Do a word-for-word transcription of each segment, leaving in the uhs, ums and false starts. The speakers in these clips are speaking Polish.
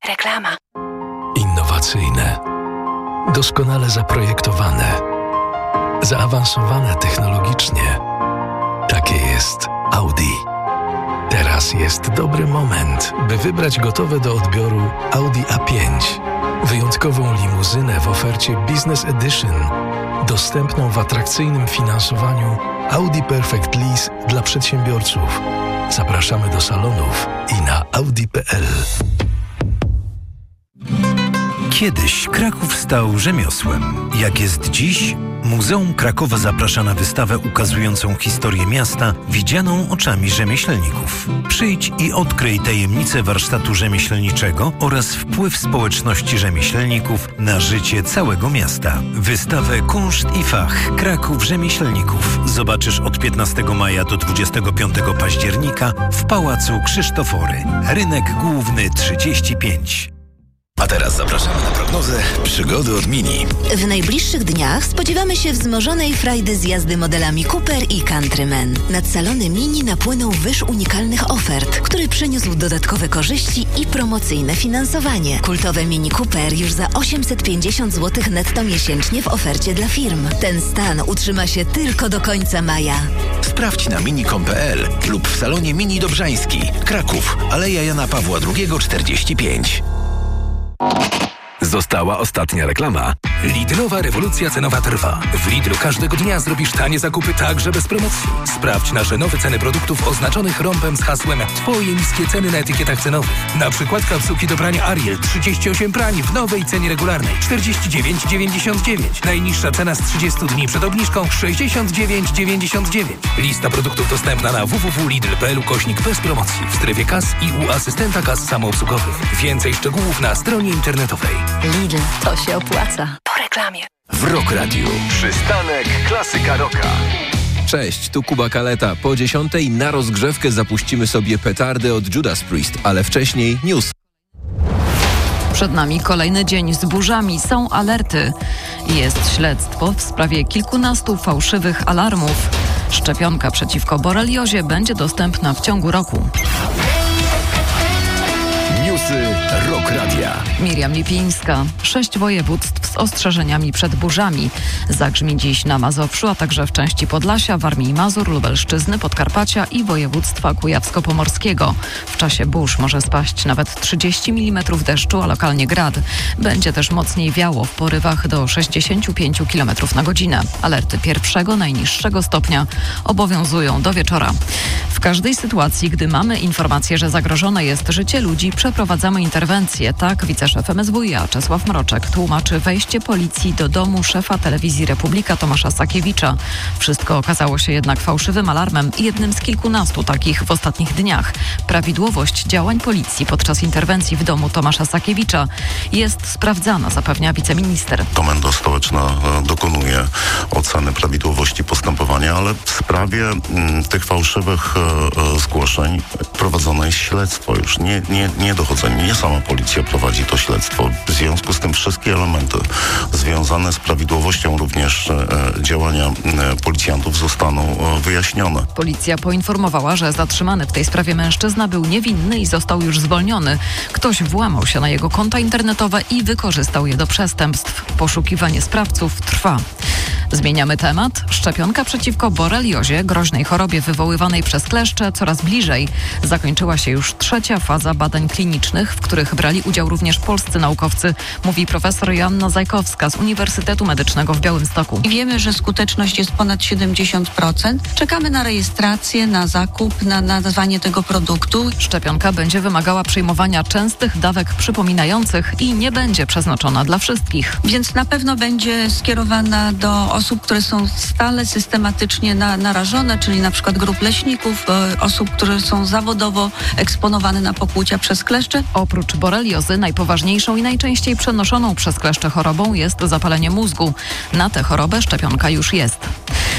Reklama. Innowacyjne, doskonale zaprojektowane, zaawansowane technologicznie. Takie jest Audi. Teraz jest dobry moment, by wybrać gotowe do odbioru Audi A pięć. Wyjątkową limuzynę w ofercie Business Edition, dostępną w atrakcyjnym finansowaniu Audi Perfect Lease dla przedsiębiorców. Zapraszamy do salonów i na audi kropka p l. Kiedyś Kraków stał rzemiosłem. Jak jest dziś? Muzeum Krakowa zaprasza na wystawę ukazującą historię miasta widzianą oczami rzemieślników. Przyjdź i odkryj tajemnice warsztatu rzemieślniczego oraz wpływ społeczności rzemieślników na życie całego miasta. Wystawę Kunszt i Fach Kraków Rzemieślników zobaczysz od piętnastego maja do dwudziestego piątego października w Pałacu Krzysztofory. Rynek Główny trzydzieści pięć. A teraz zapraszamy na prognozę przygody od Mini. W najbliższych dniach spodziewamy się wzmożonej frajdy z jazdy modelami Cooper i Countryman. Nad salony Mini napłynął wyż unikalnych ofert, który przyniósł dodatkowe korzyści i promocyjne finansowanie. Kultowe Mini Cooper już za osiemset pięćdziesiąt złotych netto miesięcznie w ofercie dla firm. Ten stan utrzyma się tylko do końca maja. Sprawdź na mini kropka p l lub w salonie Mini Dobrzański, Kraków, Aleja Jana Pawła drugiego czterdzieści pięć. Została ostatnia reklama. Lidlowa rewolucja cenowa trwa. W Lidlu każdego dnia zrobisz tanie zakupy także bez promocji. Sprawdź nasze nowe ceny produktów oznaczonych rąbem z hasłem Twoje niskie ceny na etykietach cenowych. Na przykład kapsułki do prania Ariel trzydzieści osiem prań w nowej cenie regularnej czterdzieści dziewięć dziewięćdziesiąt dziewięć. Najniższa cena z trzydziestu dni przed obniżką sześćdziesiąt dziewięć dziewięćdziesiąt dziewięć. Lista produktów dostępna na w w w kropka lidl kropka p l ukośnik bez promocji w strefie kas i u asystenta kas samoobsługowych. Więcej szczegółów na stronie internetowej. Lidl, to się opłaca. Po reklamie. W Rock Radio. Przystanek Klasyka Rocka. Cześć, tu Kuba Kaleta. Po dziesiątej na rozgrzewkę zapuścimy sobie petardy od Judas Priest, ale wcześniej news. Przed nami kolejny dzień z burzami. Są alerty. Jest śledztwo w sprawie kilkunastu fałszywych alarmów. Szczepionka przeciwko boreliozie będzie dostępna w ciągu roku. Newsy Rock Radia. Miriam Lipińska. Sześć województw z ostrzeżeniami przed burzami. Zagrzmi dziś na Mazowszu, a także w części Podlasia, Warmii i Mazur, Lubelszczyzny, Podkarpacia i województwa kujawsko-pomorskiego. W czasie burz może spaść nawet trzydzieści milimetrów deszczu, a lokalnie grad. Będzie też mocniej wiało w porywach do sześćdziesiąt pięć kilometrów na godzinę. Alerty pierwszego, najniższego stopnia obowiązują do wieczora. W każdej sytuacji, gdy mamy informację, że zagrożone jest życie ludzi, przeprowadzamy interwencję. Tak wiceszef M S W iA Czesław Mroczek tłumaczy wejście policji do domu szefa telewizji Republika Tomasza Sakiewicza. Wszystko okazało się jednak fałszywym alarmem i jednym z kilkunastu takich w ostatnich dniach. Prawidłowość działań policji podczas interwencji w domu Tomasza Sakiewicza jest sprawdzana, zapewnia wiceminister. Komenda Stołeczna dokonuje oceny prawidłowości postępowania, ale w sprawie m, tych fałszywych e, zgłoszeń prowadzone jest śledztwo już. Nie, nie, nie dochodzenie, nie sama policja prowadzi to śledztwo. W związku z tym wszystkie elementy związane z prawidłowością również e, działania e, policjantów zostaną e, wyjaśnione. Policja poinformowała, że zatrzymany w tej sprawie mężczyzna był niewinny i został już zwolniony. Ktoś włamał się na jego konta internetowe i wykorzystał je do przestępstw. Poszukiwanie sprawców trwa. Zmieniamy temat. Szczepionka przeciwko boreliozie, groźnej chorobie wywoływanej przez kleszcze, coraz bliżej. Zakończyła się już trzecia faza badań klinicznych, w których brali udział również polscy naukowcy, mówi profesor Joanna Zajkowska z Uniwersytetu Medycznego w Białymstoku. Wiemy, że skuteczność jest ponad siedemdziesiąt procent. Czekamy na rejestrację, na zakup, na nazwanie tego produktu. Szczepionka będzie wymagała przyjmowania częstych dawek przypominających i nie będzie przeznaczona dla wszystkich. Więc na pewno będzie skierowana do osób, które są stale systematycznie na, narażone, czyli na przykład grup leśników, osób, które są zawodowo eksponowane na pokłucia przez kleszcze. Oprócz boreliozy najpoważniejszą i najczęściej przenoszoną przez kleszcze chorobą jest zapalenie mózgu. Na tę chorobę szczepionka już jest. W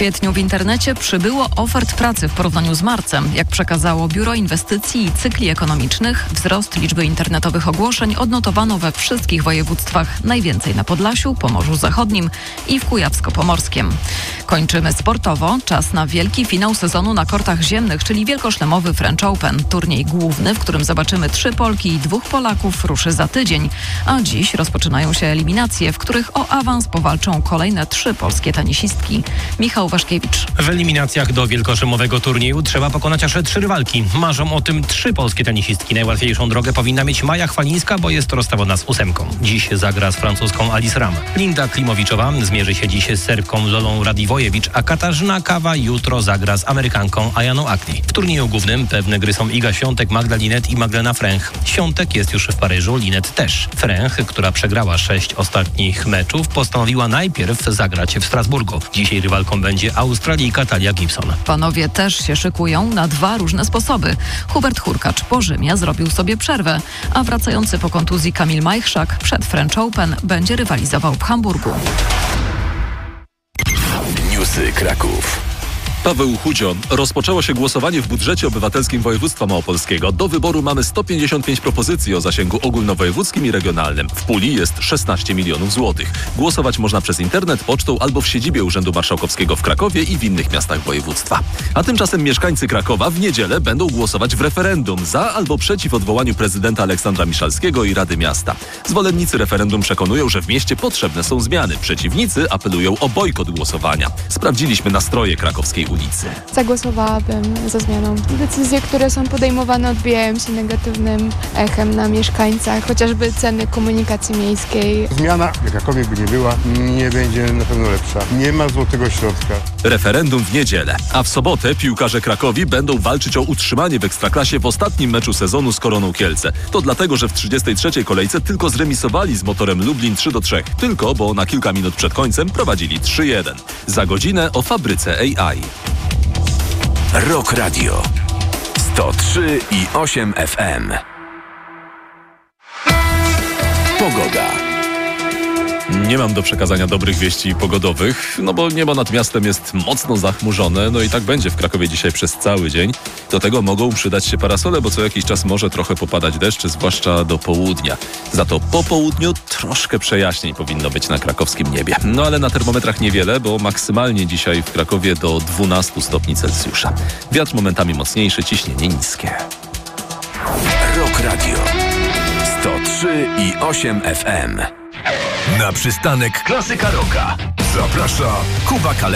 kwietniu w internecie przybyło ofert pracy w porównaniu z marcem. Jak przekazało Biuro Inwestycji i Cykli Ekonomicznych, wzrost liczby internetowych ogłoszeń odnotowano we wszystkich województwach, najwięcej na Podlasiu, Pomorzu Zachodnim i w Kujawsko-Pomorskiem. Kończymy sportowo. Czas na wielki finał sezonu na kortach ziemnych, czyli wielkoszlemowy French Open. Turniej główny, w którym zobaczymy trzy Polki i dwóch Polaków, ruszy za tydzień. A dziś rozpoczynają się eliminacje, w których o awans powalczą kolejne trzy polskie tenisistki. Michał Waszkiewicz. W eliminacjach do wielkoszlemowego turnieju trzeba pokonać aż trzy rywalki. Marzą o tym trzy polskie tenisistki. Najłatwiejszą drogę powinna mieć Maja Chwalińska, bo jest rozstawiona z ósemką. Dziś zagra z francuską Alice Ram. Linda Klimowiczowa zmierzy się dziś z Serbką Lolą Radivojewicz, a Katarzyna Kawa jutro zagra z Amerykanką Ayaną Akni. W turnieju głównym pewne gry są Iga Świątek, Magda Linet i Magdalena Fręch. Świątek jest już w Paryżu, Linet też. Fręch, która przegrała sześć ostatnich meczów, postanowiła najpierw zagrać w Strasburgu. Dzisiaj rywalką będzie Australijka Talia Gibson. Panowie też się szykują na dwa różne sposoby. Hubert Hurkacz po Rzymie zrobił sobie przerwę, a wracający po kontuzji Kamil Majchrzak przed French Open będzie rywalizował w Hamburgu. Newsy Kraków. Paweł Chudzio. Rozpoczęło się głosowanie w budżecie obywatelskim województwa małopolskiego. Do wyboru mamy sto pięćdziesiąt pięć propozycji o zasięgu ogólnowojewódzkim i regionalnym. W puli jest szesnaście milionów złotych. Głosować można przez internet, pocztą albo w siedzibie Urzędu Marszałkowskiego w Krakowie i w innych miastach województwa. A tymczasem mieszkańcy Krakowa w niedzielę będą głosować w referendum za albo przeciw odwołaniu prezydenta Aleksandra Miszalskiego i Rady Miasta. Zwolennicy referendum przekonują, że w mieście potrzebne są zmiany. Przeciwnicy apelują o bojkot głosowania. Sprawdziliśmy nastroje krakowskiej ulicy. Zagłosowałabym za zmianą. Decyzje, które są podejmowane, odbijają się negatywnym echem na mieszkańcach, chociażby ceny komunikacji miejskiej. Zmiana, jakakolwiek by nie była, nie będzie na pewno lepsza. Nie ma złotego środka. Referendum w niedzielę, a w sobotę piłkarze Krakowi będą walczyć o utrzymanie w Ekstraklasie w ostatnim meczu sezonu z Koroną Kielce. To dlatego, że w trzydziestej trzeciej kolejce tylko zremisowali z Motorem Lublin trzy do trzech. Tylko, bo na kilka minut przed końcem prowadzili trzy jeden. Za godzinę o fabryce A I. Rock Radio sto trzy i osiem F M. Pogoda. Nie mam do przekazania dobrych wieści pogodowych, no bo niebo nad miastem jest mocno zachmurzone, no i tak będzie w Krakowie dzisiaj przez cały dzień. Do tego mogą przydać się parasole, bo co jakiś czas może trochę popadać deszcz, zwłaszcza do południa. Za to po południu troszkę przejaśnień powinno być na krakowskim niebie. No ale na termometrach niewiele, bo maksymalnie dzisiaj w Krakowie do dwunastu stopni Celsjusza. Wiatr momentami mocniejszy, ciśnienie niskie. Rock Radio sto trzy i osiem F M. Na przystanek Klasyka Rocka zaprasza Kuba Kaleta.